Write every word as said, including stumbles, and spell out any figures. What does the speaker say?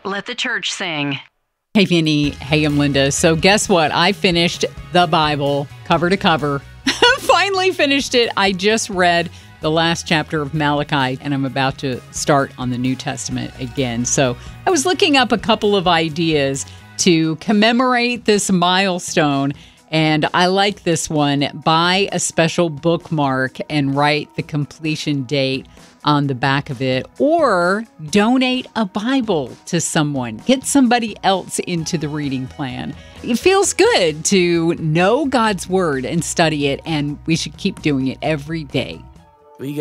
Let the church sing. Hey, Vinny. Hey, I'm Linda. So guess what? I finished the Bible cover to cover. Finally finished it. I just read the last chapter of Malachi, and I'm about to start on the New Testament again. So I was looking up a couple of ideas to commemorate this milestone, and I like this one. Buy a special bookmark and write the completion date on the back of it, or donate a Bible to someone. Get somebody else into the reading plan. It feels good to know God's Word and study it, and we should keep doing it every day.